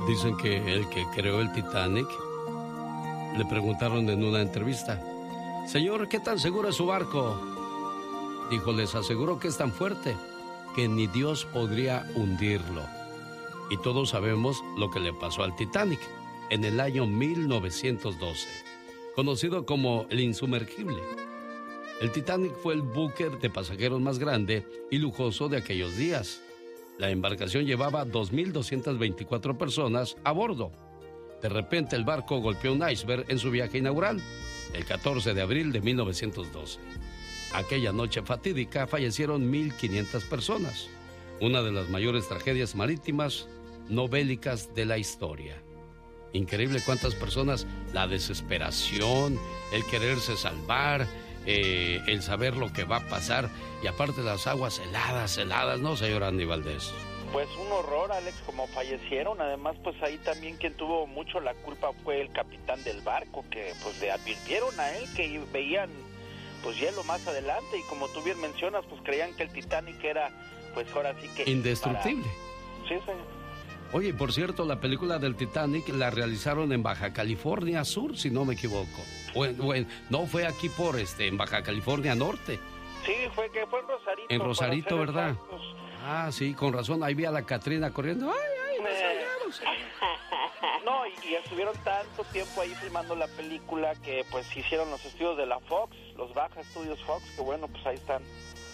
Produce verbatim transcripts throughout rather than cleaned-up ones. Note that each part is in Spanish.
Dicen que el que creó el Titanic, le preguntaron en una entrevista: señor, ¿qué tan seguro es su barco? Dijo: les aseguro que es tan fuerte que ni Dios podría hundirlo. Y todos sabemos lo que le pasó al Titanic en el año mil novecientos doce, conocido como el insumergible. El Titanic fue el buque de pasajeros más grande y lujoso de aquellos días. La embarcación llevaba dos mil doscientas veinticuatro personas a bordo. De repente el barco golpeó un iceberg en su viaje inaugural, el catorce de abril de mil novecientos doce. Aquella noche fatídica fallecieron mil quinientas personas, una de las mayores tragedias marítimas no bélicas de la historia. Increíble cuántas personas, la desesperación, el quererse salvar, eh, el saber lo que va a pasar, y aparte las aguas heladas, heladas, ¿no, señor Andy Valdés? Pues un horror, Alex, como fallecieron. Además, pues ahí también quien tuvo mucho la culpa fue el capitán del barco, que pues le advirtieron a él que veían pues hielo más adelante, y como tú bien mencionas, pues creían que el Titanic era, pues ahora sí que... indestructible. Para... Sí, señor. Oye, por cierto, la película del Titanic la realizaron en Baja California Sur, si no me equivoco. O en, o en, no, fue aquí por, este, en Baja California Norte. Sí, fue que fue en Rosarito. En Rosarito, ¿verdad? Exactos. Ah, sí, con razón, ahí vi a la Catrina corriendo. ¡Ay, ay, nos eh... No, y, y estuvieron tanto tiempo ahí filmando la película que pues hicieron los estudios de la Fox, los Baja Studios Fox, que bueno, pues ahí están.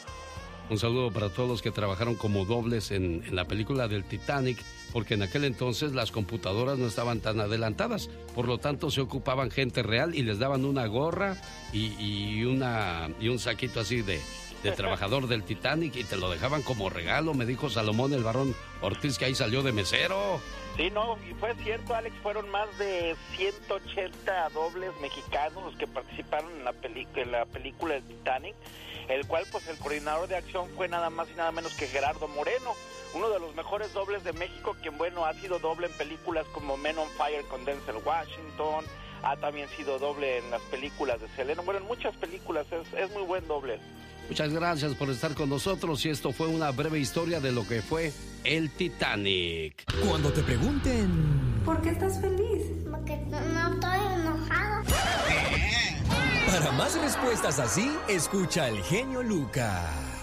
Un saludo para todos los que trabajaron como dobles en, en la película del Titanic, porque en aquel entonces las computadoras no estaban tan adelantadas, por lo tanto se ocupaban gente real y les daban una gorra y, y, una, y un saquito así de, de trabajador del Titanic, y te lo dejaban como regalo, me dijo Salomón el Barón Ortiz, que ahí salió de mesero. Sí, no, y fue cierto, Alex, fueron más de ciento ochenta dobles mexicanos los que participaron en la, peli- en la película del Titanic, el cual pues el coordinador de acción fue nada más y nada menos que Gerardo Moreno, uno de los mejores dobles de México, quien bueno ha sido doble en películas como Men on Fire con Denzel Washington, ha también sido doble en las películas de Selena, bueno, en muchas películas, es, es muy buen doble. Muchas gracias por estar con nosotros, y esto fue una breve historia de lo que fue el Titanic. Cuando te pregunten... ¿por qué estás feliz? Porque no, no estoy enojado. Para más respuestas así, escucha al genio Lucas.